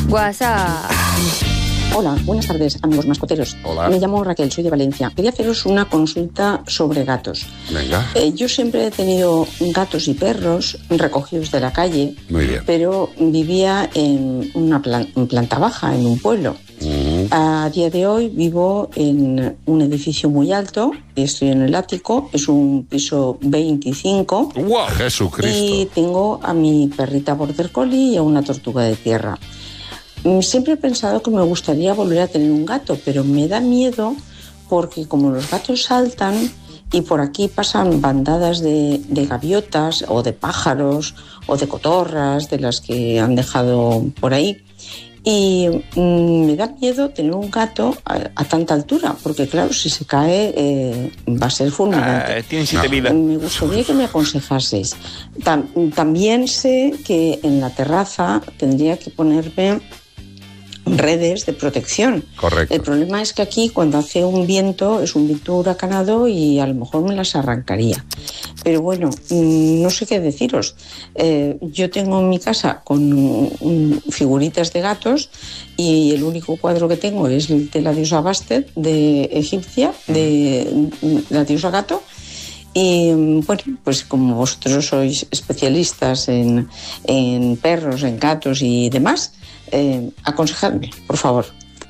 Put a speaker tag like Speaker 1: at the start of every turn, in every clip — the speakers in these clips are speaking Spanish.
Speaker 1: WhatsApp.
Speaker 2: Hola, buenas tardes, amigos mascoteros.
Speaker 3: Hola.
Speaker 2: Me llamo Raquel, soy de Valencia. Quería haceros una consulta sobre gatos.
Speaker 3: Venga.
Speaker 2: Yo siempre he tenido gatos y perros recogidos de la calle.
Speaker 3: Muy bien.
Speaker 2: Pero vivía en una planta baja, en un pueblo. A día de hoy vivo en un edificio muy alto, estoy en el ático, es un piso 25.
Speaker 3: ¡Wow! Jesucristo.
Speaker 2: Y tengo a mi perrita border collie y a una tortuga de tierra. Siempre he pensado que me gustaría volver a tener un gato, pero me da miedo porque como los gatos saltan y por aquí pasan bandadas de gaviotas o de pájaros o de cotorras de las que han dejado por ahí. Y me da miedo tener un gato a tanta altura, porque claro, si se cae va a ser fulminante.
Speaker 4: Tiene 7 vidas.
Speaker 2: Me gustaría que me aconsejaseis. También sé que en la terraza tendría que ponerme redes de protección.
Speaker 3: Correcto.
Speaker 2: El problema es que aquí cuando hace un viento, es un viento huracanado y a lo mejor me las arrancaría. Pero bueno, no sé qué deciros. Yo tengo en mi casa con figuritas de gatos y el único cuadro que tengo es el de la diosa Bastet, de egipcia, de la diosa gato. Y bueno, pues como vosotros sois especialistas en perros, en gatos y demás, aconsejadme, por favor.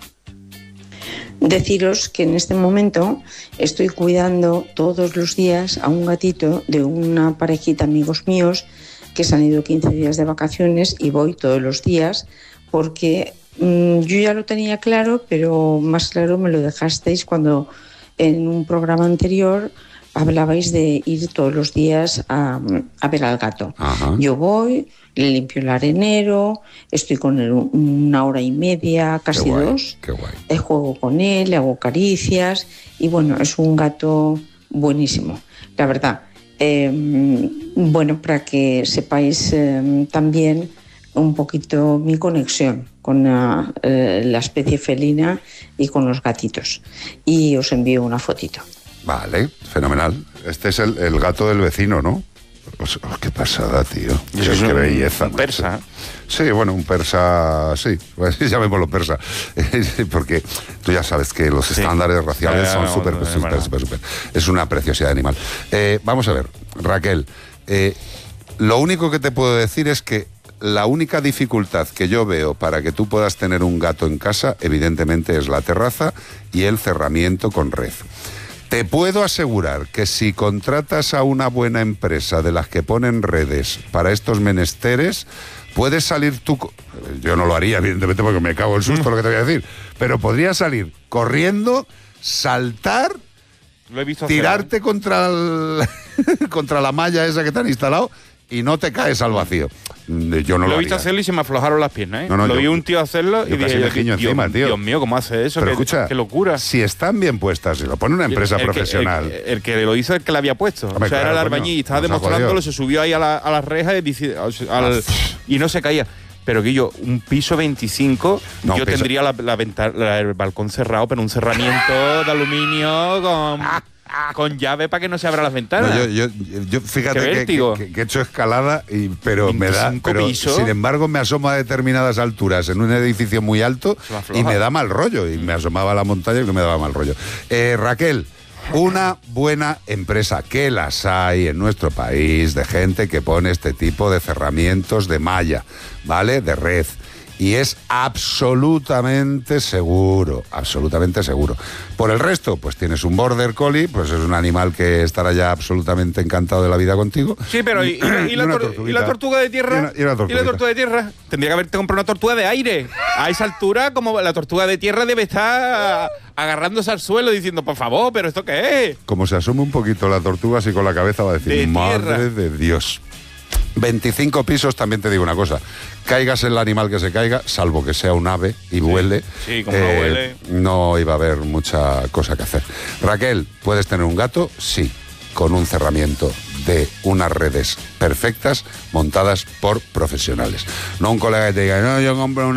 Speaker 2: Deciros que en este momento estoy cuidando todos los días a un gatito de una parejita amigos míos que se han ido 15 días de vacaciones y voy todos los días porque yo ya lo tenía claro, pero más claro me lo dejasteis cuando en un programa anterior hablabais de ir todos los días a ver al gato.
Speaker 3: Ajá.
Speaker 2: Yo voy, le limpio el arenero, estoy con él 1 hora y media, casi
Speaker 3: Qué guay,
Speaker 2: 2.
Speaker 3: qué guay.
Speaker 2: Juego con él, le hago caricias y bueno, es un gato buenísimo, la verdad. Bueno, para que sepáis también un poquito mi conexión con la especie felina y con los gatitos. Y os envío una fotito.
Speaker 3: Vale, fenomenal. Este es el gato del vecino, ¿no? Qué pasada, tío. Qué belleza.
Speaker 4: Un persa.
Speaker 3: Sí, bueno, un persa, sí. Llamémoslo persa. Porque tú ya sabes que los estándares raciales son súper. Es una preciosidad animal. Vamos a ver, Raquel. Lo único que te puedo decir es que la única dificultad que yo veo para que tú puedas tener un gato en casa, evidentemente, es la terraza y el cerramiento con red. Te puedo asegurar que si contratas a una buena empresa de las que ponen redes para estos menesteres, puedes salir tú... Yo no lo haría, evidentemente, porque me cago en susto lo que te voy a decir, pero podrías salir corriendo, saltar,
Speaker 4: Lo he visto
Speaker 3: tirarte contra la malla esa que te han instalado y no te caes al vacío. Yo no lo
Speaker 4: he visto
Speaker 3: haría.
Speaker 4: hacerlo y se me aflojaron las piernas, ¿eh?
Speaker 3: No,
Speaker 4: lo vi un tío hacerlo y
Speaker 3: casi
Speaker 4: dije,
Speaker 3: me giño encima, tío.
Speaker 4: Dios mío, ¿cómo hace eso?
Speaker 3: Pero escucha,
Speaker 4: qué locura.
Speaker 3: si están bien puestas, si lo pone una empresa profesional...
Speaker 4: El que lo hizo es el que le había puesto.
Speaker 3: Hombre,
Speaker 4: o sea,
Speaker 3: claro,
Speaker 4: era el
Speaker 3: coño,
Speaker 4: albañil y estaba
Speaker 3: nos ha
Speaker 4: demostrándolo,
Speaker 3: jodido.
Speaker 4: se subió ahí a las rejas y no se caía. Pero que yo, un piso 25,
Speaker 3: No,
Speaker 4: yo
Speaker 3: piso-
Speaker 4: tendría el balcón cerrado, pero un cerramiento de aluminio con llave para que no se abran las ventanas.
Speaker 3: No, yo fíjate
Speaker 4: Qué vértigo.
Speaker 3: que he hecho escalada, pero me da...
Speaker 4: 25
Speaker 3: Pero
Speaker 4: pisos.
Speaker 3: sin embargo me asomo a determinadas alturas en un edificio muy alto
Speaker 4: Se me afloja.
Speaker 3: y me da mal rollo. Y me asomaba a la montaña y me daba mal rollo. Raquel, una buena empresa, que las hay en nuestro país, de gente que pone este tipo de cerramientos de malla, ¿vale? De red. Y es absolutamente seguro, absolutamente seguro. Por el resto, pues tienes un border collie, pues es un animal que estará ya absolutamente encantado de la vida contigo.
Speaker 4: Sí, pero ¿y la tortuga de tierra?
Speaker 3: Y la tortuga
Speaker 4: de tierra? Tendría que haberte comprado una tortuga de aire. A esa altura, como la tortuga de tierra debe estar agarrándose al suelo diciendo, por favor, ¿pero esto qué es?
Speaker 3: Como se asome un poquito la tortuga, así con la cabeza va a decir,
Speaker 4: De
Speaker 3: madre
Speaker 4: tierra.
Speaker 3: de Dios. 25 pisos, también te digo una cosa, caigas el animal que se caiga, salvo que sea un ave y vuele,
Speaker 4: sí, como no vuele.
Speaker 3: no iba a haber mucha cosa que hacer. Raquel, ¿puedes tener un gato? Sí, con un cerramiento de unas redes perfectas montadas por profesionales. No un colega que te diga, no, yo compro una